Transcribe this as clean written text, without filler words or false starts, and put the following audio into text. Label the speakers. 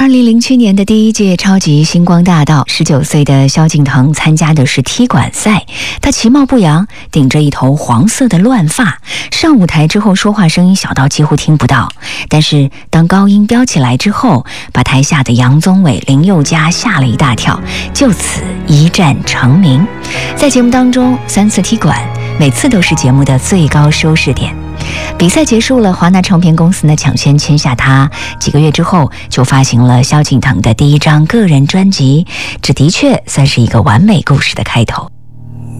Speaker 1: 2007年的第一届超级星光大道，19岁的萧敬腾参加的是踢馆赛。他其貌不扬，顶着一头黄色的乱发，上舞台之后说话声音小到几乎听不到。但是当高音飙起来之后，把台下的杨宗纬、林宥嘉吓了一大跳，就此一战成名。在节目当中3次踢馆，每次都是节目的最高收视点。比赛结束了，华纳唱片公司呢抢先签下他，几个月之后就发行了萧敬腾的第一张个人专辑，这的确算是一个完美故事的开头。